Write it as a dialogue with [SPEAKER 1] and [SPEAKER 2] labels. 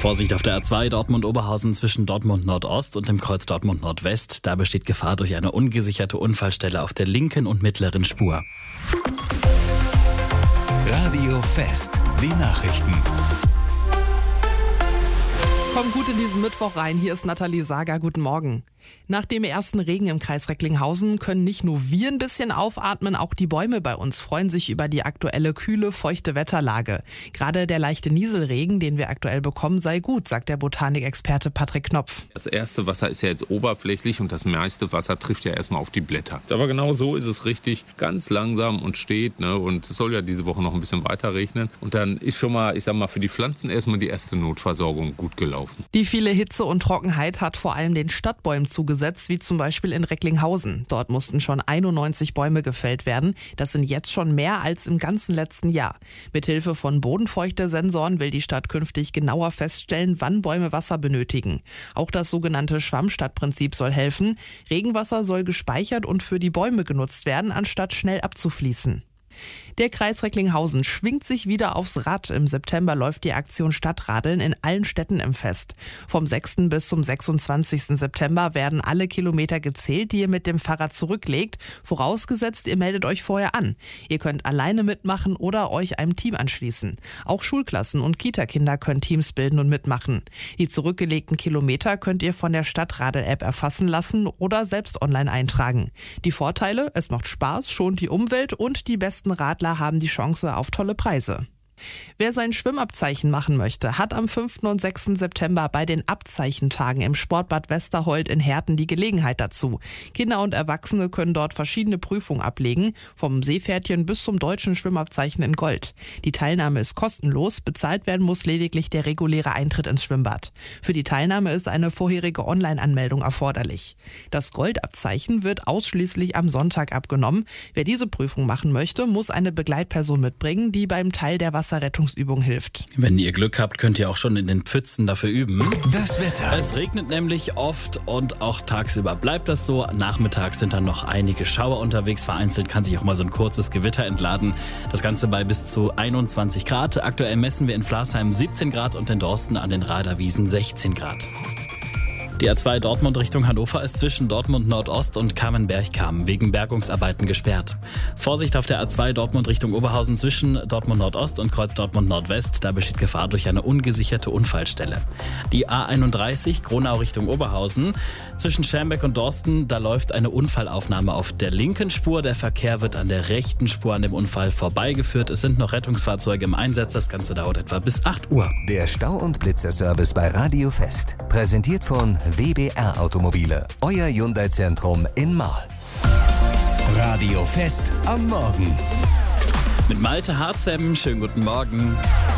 [SPEAKER 1] Vorsicht auf der A2 Dortmund-Oberhausen zwischen Dortmund Nordost und dem Kreuz Dortmund Nordwest. Da besteht Gefahr durch eine ungesicherte Unfallstelle auf der linken und mittleren Spur.
[SPEAKER 2] Radio Fest, die Nachrichten.
[SPEAKER 3] Kommt gut in diesen Mittwoch rein. Hier ist Nathalie Sager. Guten Morgen. Nach dem ersten Regen im Kreis Recklinghausen können nicht nur wir ein bisschen aufatmen, auch die Bäume bei uns freuen sich über die aktuelle kühle, feuchte Wetterlage. Gerade der leichte Nieselregen, den wir aktuell bekommen, sei gut, sagt der Botanikexperte Patrick Knopf.
[SPEAKER 4] Das erste Wasser ist ja jetzt oberflächlich und das meiste Wasser trifft ja erstmal auf die Blätter. Aber genau so ist es richtig, ganz langsam und steht. Und es soll ja diese Woche noch ein bisschen weiter regnen. Und dann ist schon mal, für die Pflanzen erstmal die erste Notversorgung gut gelaufen.
[SPEAKER 3] Die viele Hitze und Trockenheit hat vor allem den Stadtbäumen zugesetzt, wie zum Beispiel in Recklinghausen. Dort mussten schon 91 Bäume gefällt werden. Das sind jetzt schon mehr als im ganzen letzten Jahr. Mithilfe von Bodenfeuchte-Sensoren will die Stadt künftig genauer feststellen, wann Bäume Wasser benötigen. Auch das sogenannte Schwammstadtprinzip soll helfen. Regenwasser soll gespeichert und für die Bäume genutzt werden, anstatt schnell abzufließen. Der Kreis Recklinghausen schwingt sich wieder aufs Rad. Im September läuft die Aktion Stadtradeln in allen Städten im Fest. Vom 6. bis zum 26. September werden alle Kilometer gezählt, die ihr mit dem Fahrrad zurücklegt. Vorausgesetzt, ihr meldet euch vorher an. Ihr könnt alleine mitmachen oder euch einem Team anschließen. Auch Schulklassen und Kita-Kinder können Teams bilden und mitmachen. Die zurückgelegten Kilometer könnt ihr von der Stadtradel-App erfassen lassen oder selbst online eintragen. Die Vorteile: Es macht Spaß, schont die Umwelt und die besten Radler haben die Chance auf tolle Preise. Wer sein Schwimmabzeichen machen möchte, hat am 5. und 6. September bei den Abzeichentagen im Sportbad Westerhold in Herten die Gelegenheit dazu. Kinder und Erwachsene können dort verschiedene Prüfungen ablegen, vom Seepferdchen bis zum deutschen Schwimmabzeichen in Gold. Die Teilnahme ist kostenlos, bezahlt werden muss lediglich der reguläre Eintritt ins Schwimmbad. Für die Teilnahme ist eine vorherige Online-Anmeldung erforderlich. Das Goldabzeichen wird ausschließlich am Sonntag abgenommen. Wer diese Prüfung machen möchte, muss eine Begleitperson mitbringen, die beim Teil der Wasserrettungsübung hilft.
[SPEAKER 1] Wenn ihr Glück habt, könnt ihr auch schon in den Pfützen dafür üben.
[SPEAKER 2] Das Wetter.
[SPEAKER 1] Es regnet nämlich oft und auch tagsüber bleibt das so. Nachmittags sind dann noch einige Schauer unterwegs. Vereinzelt kann sich auch mal so ein kurzes Gewitter entladen. Das Ganze bei bis zu 21 Grad. Aktuell messen wir in Flasheim 17 Grad und in Dorsten an den Raderwiesen 16 Grad. Die A2 Dortmund Richtung Hannover ist zwischen Dortmund Nordost und Kamen-Berchkamen wegen Bergungsarbeiten gesperrt. Vorsicht auf der A2 Dortmund Richtung Oberhausen zwischen Dortmund Nordost und Kreuz Dortmund Nordwest. Da besteht Gefahr durch eine ungesicherte Unfallstelle. Die A31 Gronau Richtung Oberhausen zwischen Schermbeck und Dorsten. Da läuft eine Unfallaufnahme auf der linken Spur. Der Verkehr wird an der rechten Spur an dem Unfall vorbeigeführt. Es sind noch Rettungsfahrzeuge im Einsatz. Das Ganze dauert etwa bis 8 Uhr.
[SPEAKER 2] Der Stau- und Blitzer-Service bei Radio Fest. Präsentiert von WBR Automobile, euer Hyundai-Zentrum in Marl. Radio Fest am Morgen.
[SPEAKER 1] Mit Malte Harzem, schönen guten Morgen.